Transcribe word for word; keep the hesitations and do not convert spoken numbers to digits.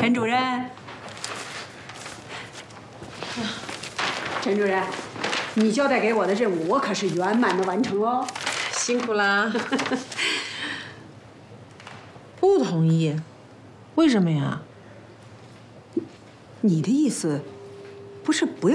陈主任，陈主任，你交代给我的任务，我可是圆满的完成哦。 辛苦啦。不同意？为什么呀？ 你的意思，不是不要？